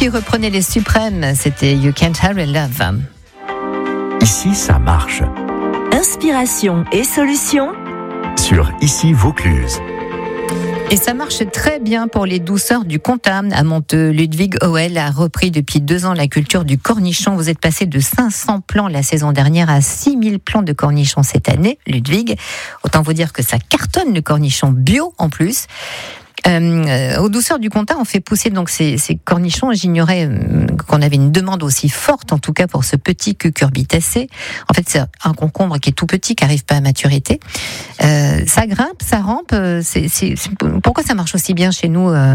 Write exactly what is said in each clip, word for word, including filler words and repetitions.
qui reprenait les suprêmes, c'était You Can't Hurry Love. Ici, ça marche. Inspiration et solutions Sur Ici Vaucluse. Et ça marche très bien pour les douceurs du Comtat à Monteux. Ludwig Hoel a repris depuis deux ans la culture du cornichon. Vous êtes passé de cinq cents plants la saison dernière à six mille plants de cornichons cette année, Ludwig. Autant vous dire que ça cartonne, le cornichon bio en plus. Euh, aux douceurs du Comtat, on fait pousser donc ces, ces cornichons. J'ignorais euh, qu'on avait une demande aussi forte, en tout cas pour ce petit cucurbitacé. En fait, c'est un concombre qui est tout petit, qui n'arrive pas à maturité. Euh, ça grimpe, ça rampe. C'est, c'est, c'est, pourquoi ça marche aussi bien chez nous euh...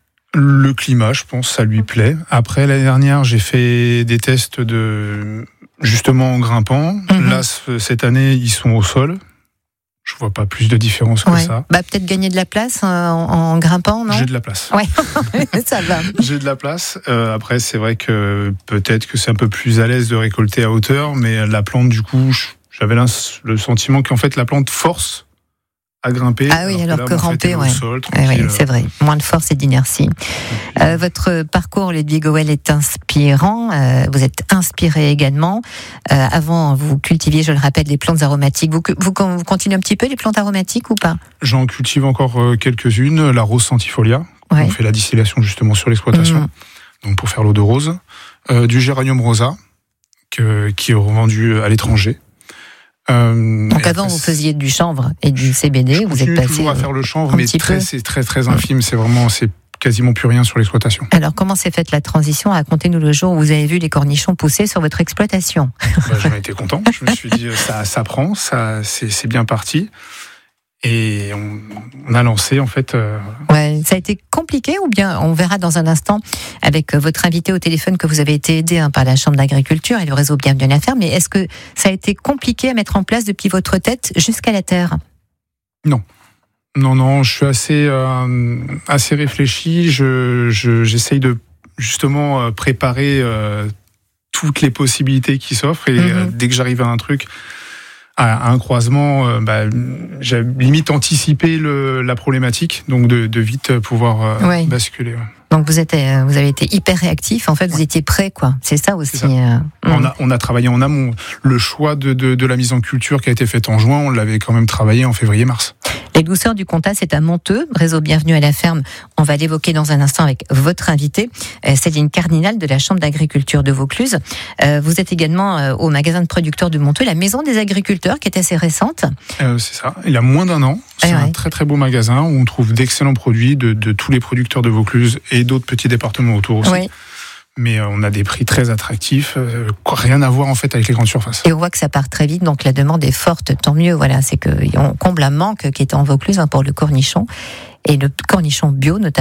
Le climat, je pense, ça lui plaît. Après, l'année dernière, j'ai fait des tests de justement en grimpant. Mm-hmm. Là, cette année, ils sont au sol. Je vois pas plus de différence que ouais. ça. Bah, peut-être gagner de la place en, en grimpant, non ? J'ai de la place. Ouais, ça va. J'ai de la place. Euh, après, c'est vrai que peut-être que c'est un peu plus à l'aise de récolter à hauteur, mais la plante, du coup, j'avais le sentiment qu'en fait, la plante force à grimper. Ah oui, alors, alors que, là, que ramper, ouais. Sol, ouais, ouais, c'est vrai. Moins de force et d'inertie. Euh, votre parcours, Ludwig Hoel, est inspirant. Euh, vous êtes inspiré également. Euh, avant, vous cultiviez, je le rappelle, les plantes aromatiques. Vous, vous, vous continuez un petit peu les plantes aromatiques ou pas ? J'en cultive encore quelques-unes. La rose centifolia. Ouais. On fait la distillation justement sur l'exploitation. Mmh. Donc pour faire l'eau de rose. Euh, du géranium rosa, que, qui est revendu à l'étranger. Euh, Donc avant, après, vous faisiez du chanvre et du C B D, vous êtes passé toujours à faire le chanvre, mais très, c'est très très infime. C'est vraiment, c'est quasiment plus rien sur l'exploitation. Alors comment s'est faite la transition ? Racontez-nous le jour où vous avez vu les cornichons pousser sur votre exploitation. Bah, j'en étais content. Je me suis dit ça, ça prend, ça, c'est, c'est bien parti. Et on, on a lancé en fait. Euh... Ouais, ça a été compliqué ou bien on verra dans un instant avec votre invité au téléphone que vous avez été aidé hein, par la Chambre d'agriculture et le réseau Bienvenue à la ferme. Mais est-ce que ça a été compliqué à mettre en place depuis votre tête jusqu'à la terre ? Non, non, non. Je suis assez euh, assez réfléchi. Je, je j'essaye de justement euh, préparer euh, toutes les possibilités qui s'offrent et mm-hmm. euh, dès que j'arrive à un truc. À un croisement, euh, bah, j'ai limite anticipé le, la problématique, donc de, de vite pouvoir euh, ouais. basculer. Ouais. Donc vous êtes, euh, vous avez été hyper réactif. En fait, vous ouais. étiez prêt, quoi. C'est ça aussi. C'est ça. Euh... On a, on a travaillé en amont. Le choix de, de, de la mise en culture qui a été faite en juin, on l'avait quand même travaillé en février-mars. Les douceurs du Comtat, c'est à Monteux, réseau Bienvenue à la ferme. On va l'évoquer dans un instant avec votre invité, euh, Céline Cardinal de la Chambre d'agriculture de Vaucluse. Euh, vous êtes également euh, au magasin de producteurs de Monteux, la Maison des agriculteurs, qui est assez récente. Euh, c'est ça. Il y a moins d'un an. C'est ah ouais. un très très beau magasin où on trouve d'excellents produits de, de tous les producteurs de Vaucluse et d'autres petits départements autour aussi. Oui. Mais on a des prix très attractifs, euh, rien à voir en fait avec les grandes surfaces. Et on voit que ça part très vite, donc la demande est forte, tant mieux. Voilà, c'est qu'on comble un manque qui était en Vaucluse hein, pour le cornichon et le cornichon bio notamment.